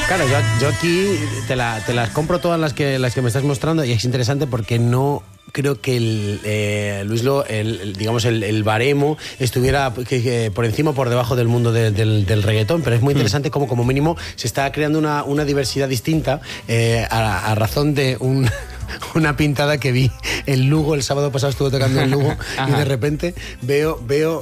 Claro, yo aquí te las compro todas las que me estás mostrando y es interesante porque no creo que Luislo, digamos el baremo estuviera por encima o por debajo del mundo del reggaetón, pero es muy interesante cómo como mínimo se está creando una diversidad distinta a razón de una pintada que vi en Lugo el sábado pasado. Estuve tocando en Lugo y de repente veo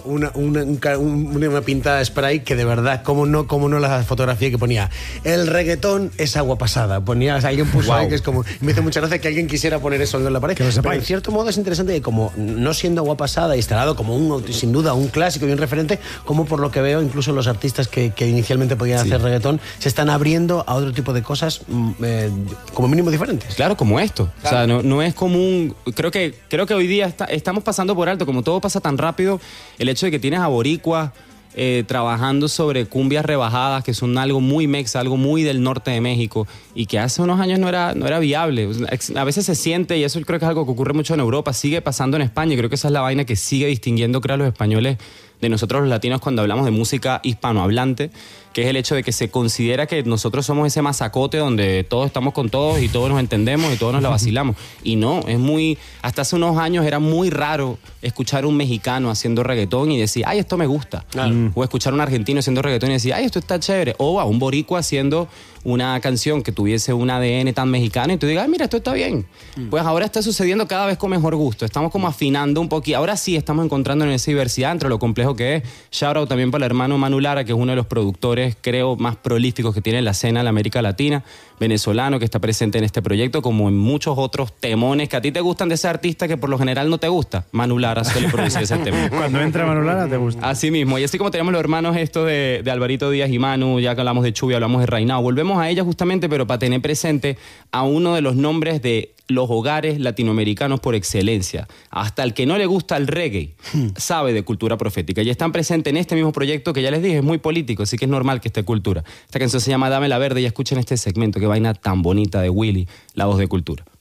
una pintada de spray que de verdad, cómo no la fotografía que ponía el reggaetón es agua pasada, ponía, o sea, alguien puso ahí que es como, me hizo mucha gracia que alguien quisiera poner eso en la pared, pero en cierto modo es interesante que como no siendo agua pasada instalado como sin duda un clásico y un referente, como por lo que veo incluso los artistas que inicialmente podían hacer reggaetón se están abriendo a otro tipo de cosas como mínimo diferentes. Claro, como esto. Claro. O sea, no es común. Creo que hoy día estamos pasando por alto, como todo pasa tan rápido, el hecho de que tienes a boricuas trabajando sobre cumbias rebajadas, que son algo muy mexa, algo muy del norte de México, y que hace unos años no era viable. A veces se siente, y eso creo que es algo que ocurre mucho en Europa, sigue pasando en España, y creo que esa es la vaina que sigue distinguiendo, creo, a los españoles de nosotros los latinos cuando hablamos de música hispanohablante, que es el hecho de que se considera que nosotros somos ese mazacote donde todos estamos con todos y todos nos entendemos y todos nos la vacilamos. Y no, hasta hace unos años era muy raro escuchar a un mexicano haciendo reggaetón y decir, ay, esto me gusta. O escuchar a un argentino haciendo reggaetón y decir, ay, esto está chévere. O a un boricua haciendo una canción que tuviese un ADN tan mexicano y tú digas, ay, mira, esto está bien. Pues ahora está sucediendo cada vez con mejor gusto. Estamos como afinando un poquito. Ahora sí estamos encontrando en esa diversidad entre lo complejo que es. Shout out también para el hermano Manu Lara, que es uno de los productores, creo, más prolíficos que tiene la escena en la América Latina, venezolano, que está presente en este proyecto, como en muchos otros temones que a ti te gustan de ese artista que por lo general no te gusta. Manu Lara suele producir ese tema. Cuando entra Manu Lara te gusta. Así mismo. Y así como tenemos los hermanos estos de Alvarito Díaz y Manu, ya que hablamos de Chuy, hablamos de Reinao, volvemos a ella justamente, pero para tener presente a uno de los nombres de los hogares latinoamericanos por excelencia. Hasta el que no le gusta el reggae sabe de cultura profética y están presentes en este mismo proyecto que ya les dije, es muy político, así que es normal que esté Cultura. Esta canción se llama Dame la Verde y escuchen este segmento, qué vaina tan bonita de Willy, la voz de Cultura.